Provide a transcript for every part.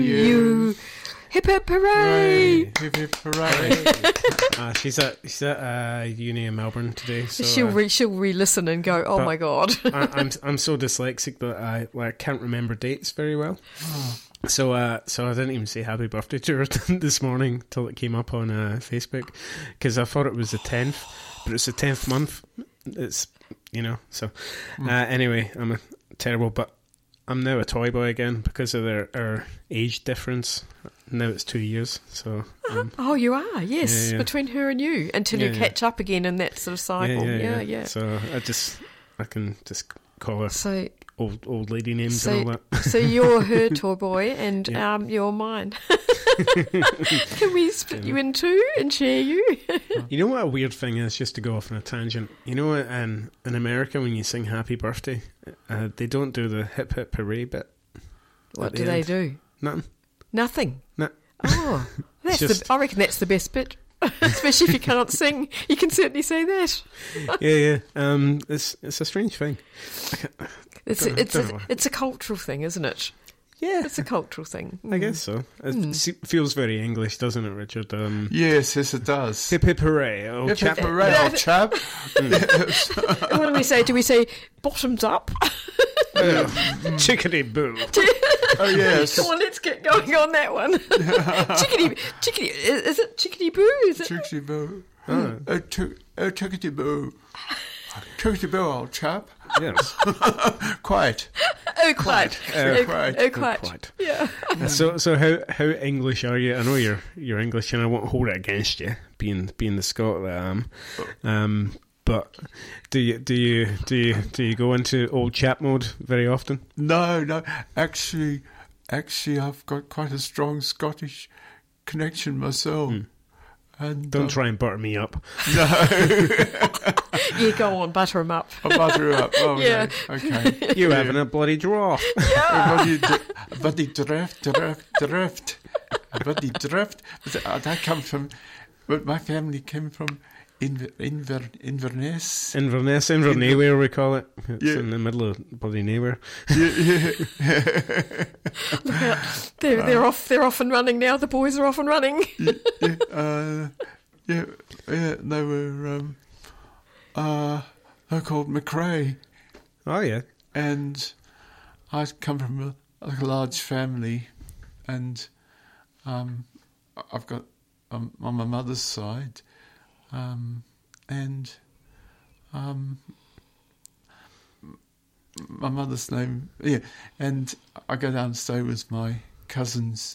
you. Hip hip hooray! Hip hip hooray! She's at uni in Melbourne today. So, she'll re-listen and go, oh my god. I'm so dyslexic that I can't remember dates very well. Oh. So I didn't even say happy birthday to her this morning till it came up on Facebook, because I thought it was the 10th, but it's the 10th month. It's so anyway, I'm terrible, but I'm now a toy boy again because of our age difference. Now it's 2 years, so... oh, you are, yes, between her and you, until you catch up again in that sort of cycle. Yeah. So I can just call her old lady names and all that. So you're her toy boy, and you're mine. Can we split you in two and share you? You know what a weird thing is, just to go off on a tangent? You know, in America, when you sing happy birthday, they don't do the hip hip hooray bit. What do they do? Nothing? No. Oh, I reckon that's the best bit. Especially if you can't sing, you can certainly say that. Yeah. It's a strange thing. It's a cultural thing, isn't it? Yeah, it's a cultural thing. I guess so. It feels very English, doesn't it, Richard? Yes, it does. Hip hip hooray, old chap! Hip hooray, old chap! What do we say? Do we say bottoms up? Chickadee boo! Oh yes! Come on, let's get going on that one. Chickadee, is it chickadee boo? Is it chickadee boo? Chickadee boo! Chickadee boo, old chap! Yes. Quite. Oh, quite. Quite. Yeah. So how English are you? I know you're English, and I won't hold it against you, being the Scot that I am. But do you go into old chap mode very often? No. Actually, I've got quite a strong Scottish connection myself. And don't try and butter me up. No. Yeah, go on, butter him up. I'll butter her up. Oh, yeah. Okay. You're having a bloody draft. Yeah. A bloody drift. A bloody drift. That comes from... But my family came from Inverness. Inverness, where we call it. It's in the middle of bloody nowhere. Look out. They're off and running now. The boys are off and running. They were they're called McRae. Oh yeah. And I come from a large family, and I've got on my mother's side, and my mother's name, and I go down and stay with my cousins.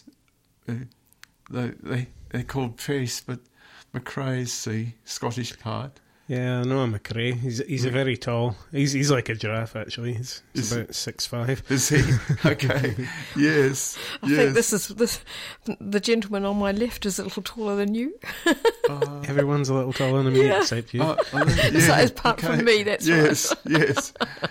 They're called Priest, but McRae's the Scottish part. Yeah, I know a McRae. He's a very tall. He's like a giraffe actually. He's about 6'5". Is he? Okay. Yes. I think this the gentleman on my left is a little taller than you. Everyone's a little taller than me except you. So apart from me, that's yes, right. Yes.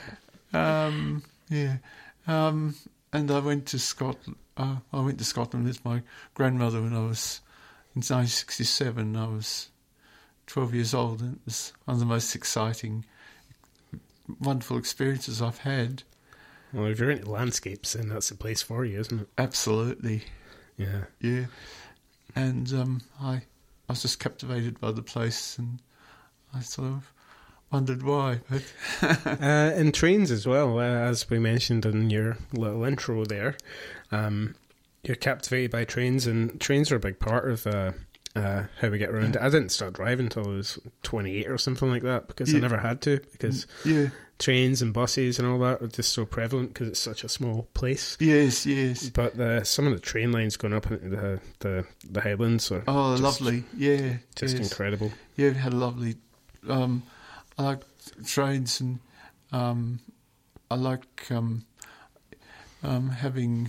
And I went to Scotland. I went to Scotland with my grandmother when I was in 1967. I was 12 years old, and it was one of the most exciting, wonderful experiences I've had. Well, if you're into landscapes, then that's the place for you, isn't it? Absolutely. Yeah. Yeah. And I was just captivated by the place, and I sort of wondered why. But in trains as well, as we mentioned in your little intro there, you're captivated by trains, and trains are a big part of how we get around. I didn't start driving until I was 28 or something like that, because I never had to, because trains and buses and all that are just so prevalent because it's such a small place. Yes. But some of the train lines going up into the Highlands are lovely. Yeah, just incredible. Yeah, we had a lovely. I like trains, and I like having.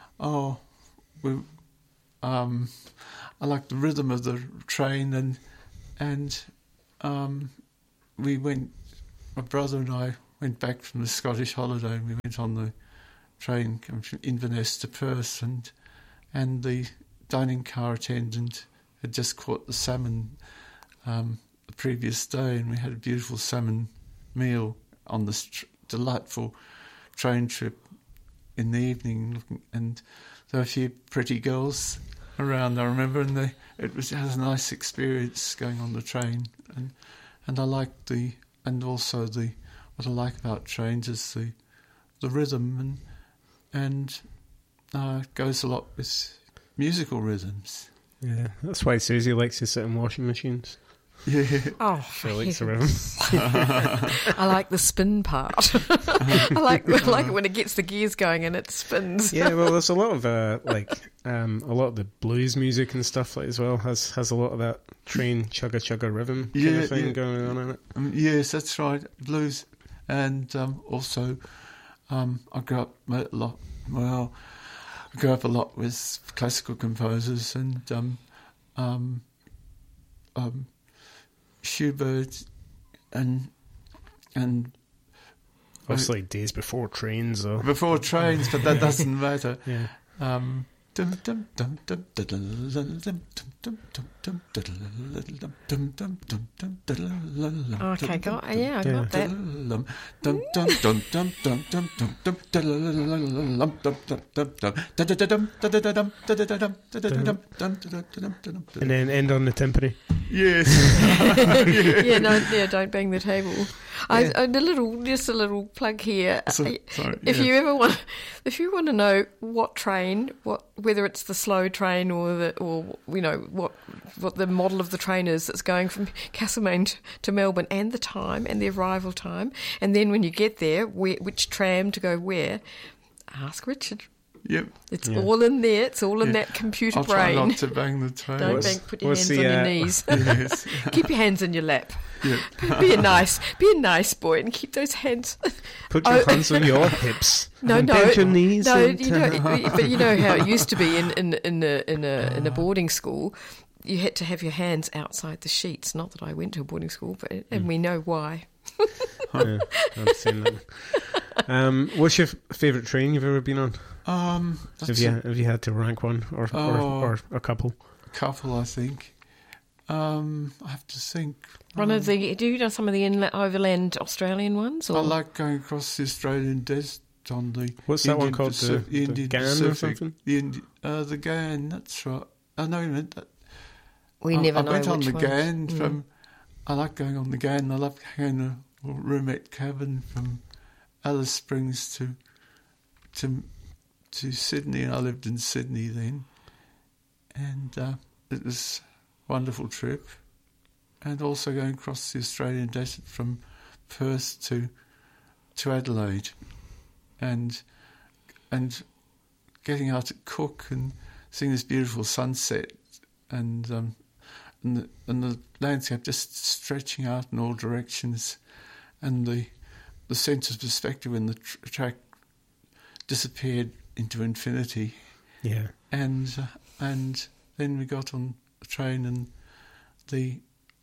I like the rhythm of the train, and we went. My brother and I went back from the Scottish holiday, and we went on the train from Inverness to Perth, and the dining car attendant had just caught the salmon the previous day, and we had a beautiful salmon meal on this delightful train trip in the evening, and there were a few pretty girls around, I remember, and it was a nice experience going on the train, and I like what I like about trains is the rhythm, and it goes a lot with musical rhythms. Yeah, that's why Susie likes to sit in washing machines. Yeah. Oh, She likes the rhythm. I like the spin part. I like it when it gets the gears going and it spins. Yeah, well, there's a lot of a lot of the blues music and stuff like as well has a lot of that train chugga rhythm kind of thing going on in it. Yes, that's right, blues, and also I grew up a lot. Well, I grew up a lot with classical composers and Schubert and obviously days before trains, though. Before trains, but that doesn't matter. Yeah. Okay, I got that. And then end on the timpani. Yes. Don't bang the table. Just a little plug here. Sorry, If you want to know what train, whether it's the slow train or what the model of the train is that's going from Castlemaine to Melbourne, and the time and the arrival time, and then when you get there, which tram to go where, ask Richard. Yep. It's all in there. It's all in that computer I'll brain. try not to bang the table. Put your hands on your knees. Yes. Keep your hands in your lap. Yep. Be a nice boy and keep those hands. Put your hands on your hips. No, bend your knees. but you know how it used to be in a boarding school. You had to have your hands outside the sheets. Not that I went to a boarding school, and we know why. Yeah, I've seen that. What's your favourite train you've ever been on? Have you had to rank one or a couple? A couple, I think. I have to think. Do you know some of the overland Australian ones? Or? I like going across the Australian desert on the. What's that one called? The Indian Gan Pacific. or something? The Gan. That's right. I know that. We never know I went on which the ones. Gan from. I like going on the Gan. I love going to a roomette cabin from Alice Springs to Sydney. I lived in Sydney then, and it was a wonderful trip. And also going across the Australian desert from Perth to Adelaide, and getting out at Cook and seeing this beautiful sunset, and the landscape just stretching out in all directions, and the sense of perspective when the track disappeared into infinity. Yeah. And then we got on the train, and the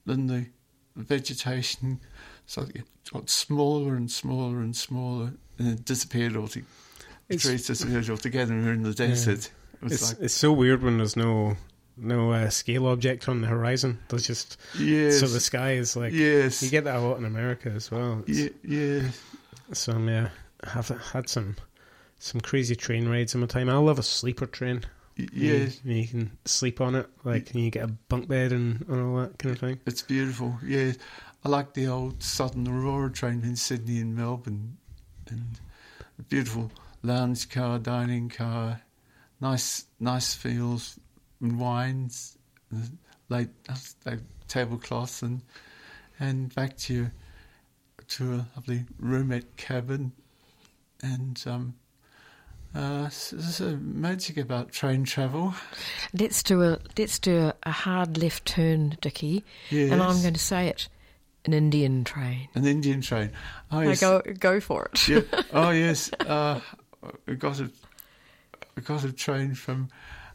vegetation got smaller and smaller and smaller, and it disappeared altogether. The trees disappeared altogether, and we were in the desert. Yeah. It's so weird when there's no scale object on the horizon. There's just so the sky is like you get that a lot in America as well. Yeah. So I have had some crazy train rides in my time. I love a sleeper train. Yes. You can sleep on it, and you get a bunk bed and all that kind of thing. It's beautiful. Yeah, I like the old Southern Aurora train in Sydney and Melbourne, and a beautiful lounge car, dining car, nice feels and wines, late tablecloths, and back to a lovely roomette cabin, and there's a magic about train travel. Let's do a hard left turn, Dickie. Yes. And I'm going to say it: an Indian train. An Indian train. Oh, yes. Go for it. Yeah. Oh yes. I got a train from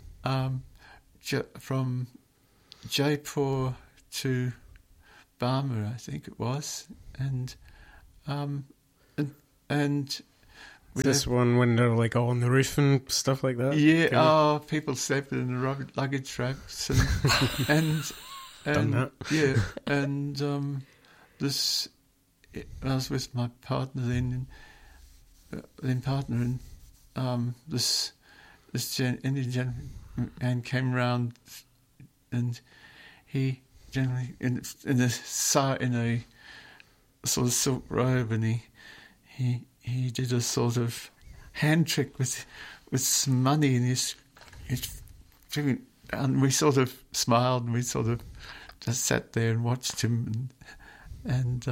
Jaipur to Burma, I think it was, and this one when they're like all on the roof and stuff like that. Yeah. People slept in the luggage racks and done that. Yeah, and I was with my partner then, this this Indian gentleman came round, and he generally in a sort of silk robe, and he did a sort of hand trick with some money in his and we sort of smiled, and we sort of just sat there and watched him, and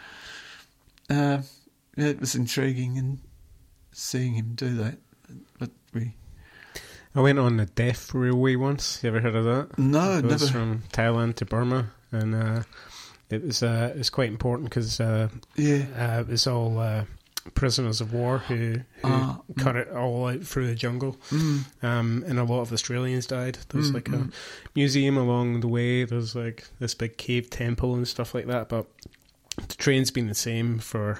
it was intriguing and seeing him do that. But I went on the Deaf Railway once. You ever heard of that? No, it was never. From Thailand to Burma, and it was quite important because it was all prisoners of war who cut it all out through the jungle, and a lot of Australians died. There's like a museum along the way. There's like this big cave temple and stuff like that. But the train's been the same for.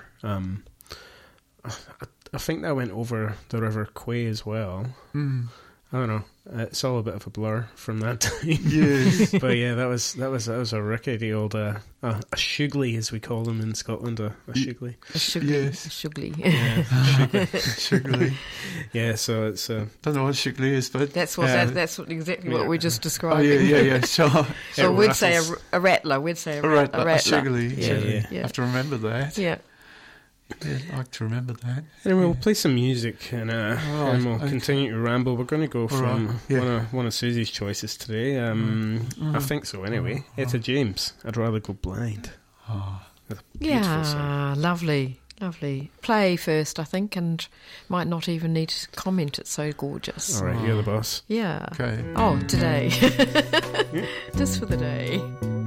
I think that went over the River Kwai as well. I don't know. It's all a bit of a blur from that time. Yes. But yeah, that was a rickety old a shugly, as we call them in Scotland, a shugly. A shugly. Yes. A shugly. Yeah, Shugly. yeah. So it's Don't know what shugly is, but That's exactly what we just described. oh yeah, sure. So It we'd say rattles. a rattler. We'd say a rattler. rattler. Shugly. Yeah. Yeah. I have to remember that. Yeah. Yeah, I'd like to remember that. Anyway, we'll play some music and Right, we'll okay. continue to ramble. We're going to go from Right, yeah. one of Susie's choices today. I think so. Anyway, Etta James. I'd rather go blind. Oh. Beautiful song. Yeah, lovely. Play first, I think, and might not even need to comment. It's so gorgeous. All right, you're the boss. Yeah. Okay. Oh, today. Just for the day.